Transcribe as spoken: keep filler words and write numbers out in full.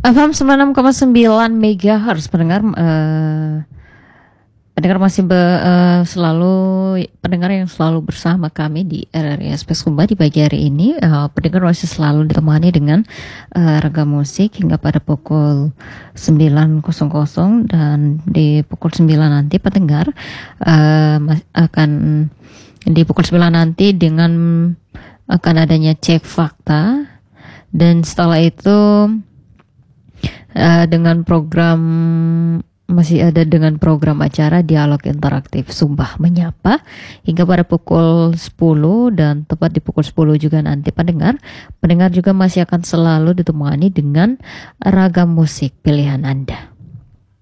F M sembilan puluh enam koma sembilan megahertz pendengar, eh, pendengar masih be, eh, selalu pendengar yang selalu bersama kami di R R I S P Sumba di pagi hari ini. Eh, pendengar masih selalu ditemani dengan eh, ragam musik hingga pada pukul sembilan dan di pukul sembilan nanti pendengar eh, mas- akan di pukul sembilan nanti dengan akan adanya cek fakta, dan setelah itu Uh, dengan program masih ada dengan program acara dialog interaktif Sumbah Menyapa hingga pada pukul sepuluh, dan tepat di pukul sepuluh juga nanti pendengar pendengar juga masih akan selalu ditemani dengan ragam musik pilihan Anda.